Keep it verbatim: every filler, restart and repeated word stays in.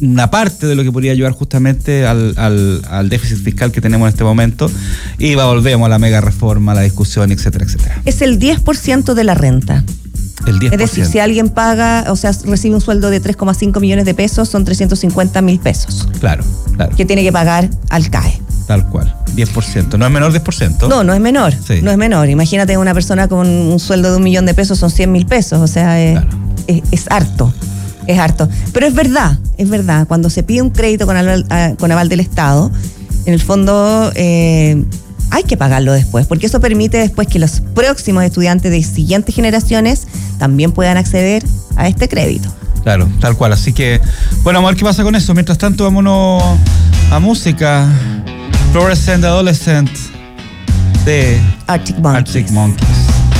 una parte de lo que podría ayudar justamente al, al, al déficit fiscal que tenemos en este momento, y va, volvemos a la mega reforma, a la discusión, etcétera, etcétera. Es el diez por ciento de la renta. El diez por ciento. Es decir, si alguien paga, o sea, recibe un sueldo de tres coma cinco millones de pesos, son trescientos cincuenta mil pesos. Claro, claro. Que tiene que pagar al C A E. Tal cual, diez por ciento. ¿No es menor diez por ciento? No, no es menor. Sí. No es menor. Imagínate una persona con un sueldo de un millón de pesos, son cien mil pesos. O sea, es, Claro. es, es harto. Es harto. Pero es verdad, es verdad. Cuando se pide un crédito con aval, con aval del Estado, en el fondo eh, hay que pagarlo después, porque eso permite después que los próximos estudiantes de siguientes generaciones también puedan acceder a este crédito. Claro, tal cual. Así que, bueno, vamos a ver qué pasa con eso. Mientras tanto, vámonos a música. Fluorescent Adolescent de Arctic Monkeys. Arctic Monkeys.